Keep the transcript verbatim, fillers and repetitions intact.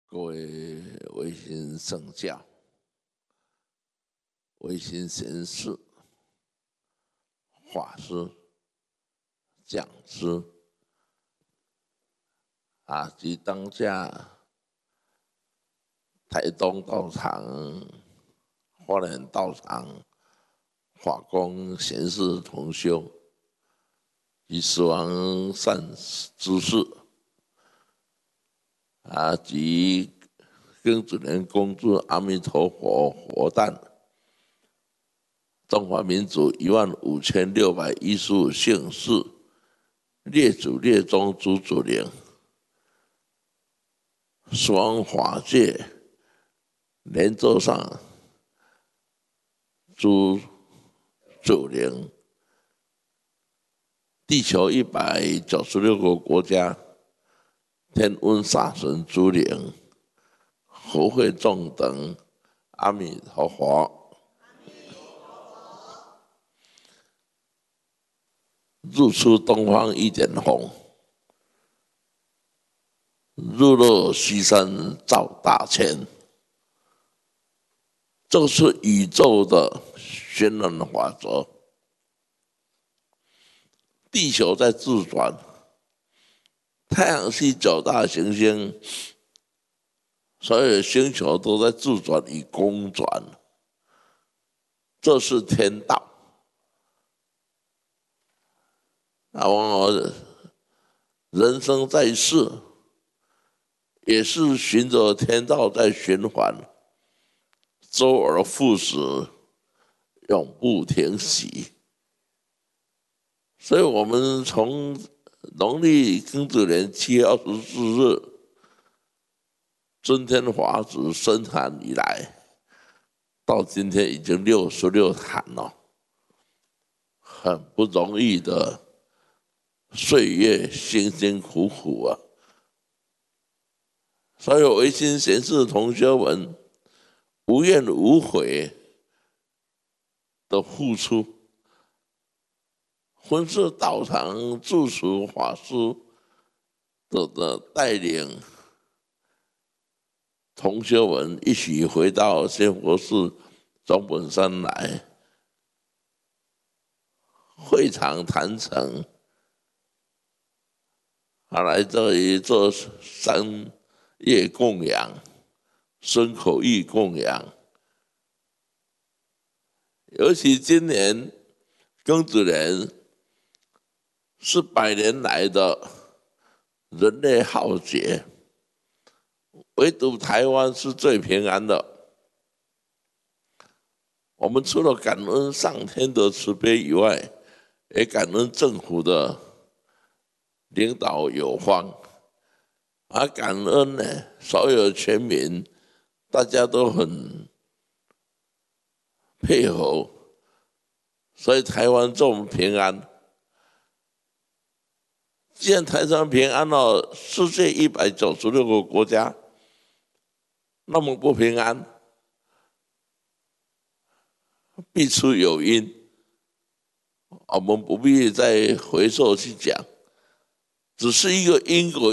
各位维新圣教、维新贤士、法师、讲师啊，及当下台东道场、花莲道场法光贤士同修及死亡善知识啊，及庚子年恭祝阿弥陀佛活诞中华民族一万五千六百一十五姓氏列祖列宗祖祖灵，死亡法界莲座上诸祖灵，地球一百九十六个国家天文煞神诸灵，和会众等，阿弥陀佛。日出东方一点红，日落西山照大千。这是宇宙的旋转法则，地球在自转，太阳系九大行星，所有星球都在自转与公转，这是天道。那我人生在世，也是循着天道在循环，周而复始，永不停息。所以我们从农历庚子年七月二十四日尊天法旨生坛以来，到今天已经六十六坛了，很不容易的岁月，辛辛苦苦啊！所有维新贤士同学们无怨无悔的付出，婚事道场住持法师的的带领，同学们一起回到仙佛寺总本山来，会场坛城，啊，来这里做三业供养、身口意供养。尤其今年庚子年是百年来的人类浩劫，唯独台湾是最平安的。我们除了感恩上天的慈悲以外，也感恩政府的领导有方，而感恩呢，所有全民大家都很配合，所以台湾这么平安。既然台湾平安了，世界一百九十六个国家那么不平安，必出有因，我们不必再回溯去讲，只是一个因果